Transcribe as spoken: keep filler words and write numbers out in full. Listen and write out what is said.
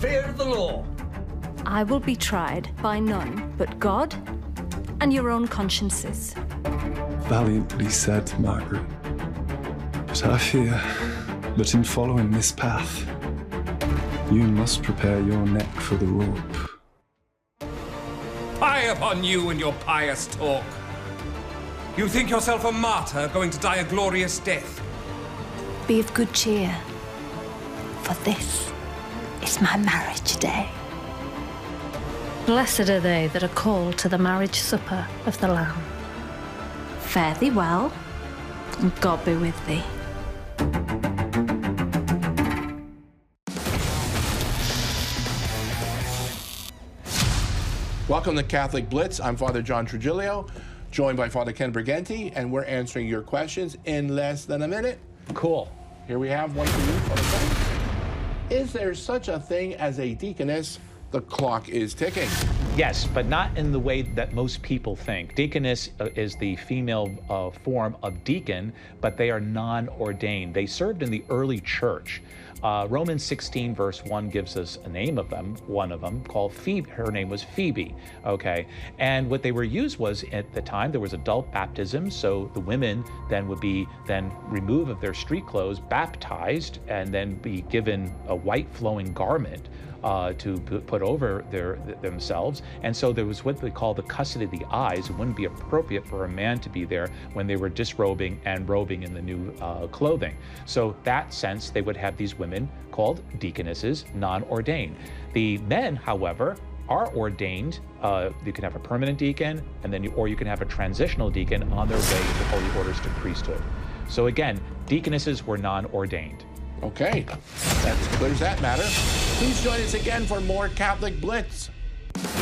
fear the law. I will be tried by none but God and your own consciences. Valiantly said, Margaret. But I fear that in following this path, you must prepare your neck for the rope. Fie upon you and your pious talk. You think yourself a martyr going to die a glorious death? Be of good cheer, for this is my marriage day. Blessed are they that are called to the marriage supper of the Lamb. Fare thee well, and God be with thee. Welcome to Catholic Blitz. I'm Father John Trujillo, joined by Father Ken Briganti, and we're answering your questions in less than a minute. Cool. Here we have one for you, Father Ken. Is there such a thing as a deaconess? The clock is ticking. Yes, but not in the way that most people think. Deaconess uh, is the female uh, form of deacon, but they are non-ordained. They served in the early church. Uh, Romans sixteen verse one gives us a name of them, one of them, called Phoebe. Her name was Phoebe, okay? And what they were used was, at the time, there was adult baptism, so the women then would be then removed of their street clothes, baptized, and then be given a white flowing garment Uh, to put over their themselves. And so there was what they call the custody of the eyes. It wouldn't be appropriate for a man to be there when they were disrobing and robing in the new uh, clothing. So that sense, they would have these women called deaconesses, non-ordained. The men, however, are ordained. Uh, you can have a permanent deacon, and then you, or you can have a transitional deacon on their way to holy orders to priesthood. So again, deaconesses were non-ordained. Okay, that clears that matter. Please join us again for more Catholic Blitz.